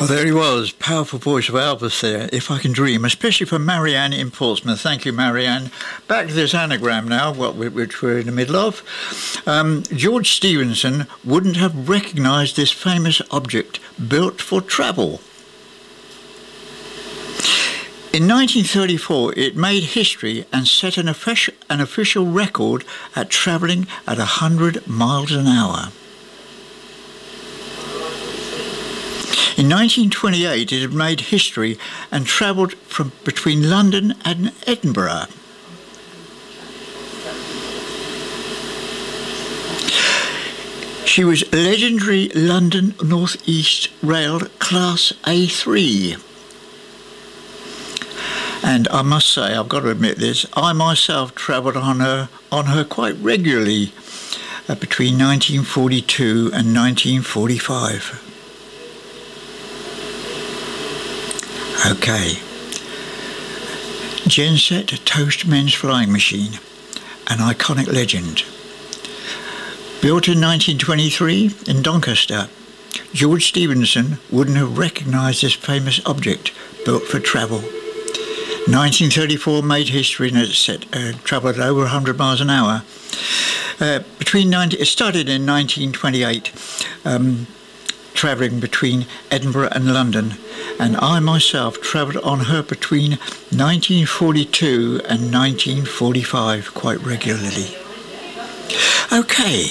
Well, there he was, powerful voice of Elvis there, If I Can Dream, especially for Marianne in Portsmouth. Thank you, Marianne. Back to this anagram now, which we're in the middle of. George Stephenson wouldn't have recognised this famous object built for travel. In 1934, it made history and set an official record at travelling at 100 miles an hour. In 1928, it had made history and travelled from between London and Edinburgh. She was legendary London North East Rail Class A3. And I must say, I've got to admit this, I myself travelled on her quite regularly between 1942 and 1945. Okay. Genset Toast Men's Flying Machine, an iconic legend. Built in 1923 in Doncaster, George Stephenson wouldn't have recognised this famous object built for travel. 1934 made history and it travelled at over 100 miles an hour. It started in 1928, travelling between Edinburgh and London, and I myself travelled on her between 1942 and 1945 quite regularly. Okay,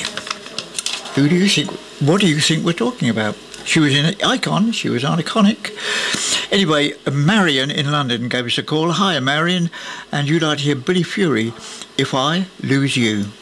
what do you think we're talking about? She was an icon, she was iconic. Anyway, Marion in London gave us a call. Hi, Marion, and you'd like to hear Billy Fury, If I Lose You.